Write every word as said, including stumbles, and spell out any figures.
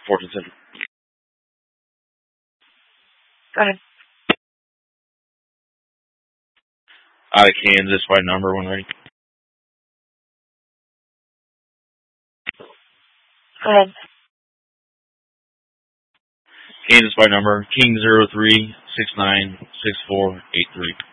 Fortune Central. Go ahead. Out of Kansas by number when ready. Go ahead. Kansas by number, King zero three six nine six four eight three.